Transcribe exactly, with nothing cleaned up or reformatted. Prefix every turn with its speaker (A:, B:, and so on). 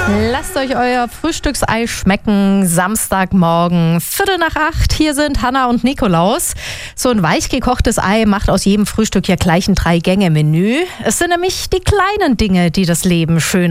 A: Lasst euch euer Frühstücksei schmecken. Samstagmorgen, Viertel nach acht. Hier sind Hanna und Nikolaus. So ein weich gekochtes Ei macht aus jedem Frühstück ja gleich ein Drei-Gänge-Menü. Es sind nämlich die kleinen Dinge, die das Leben schön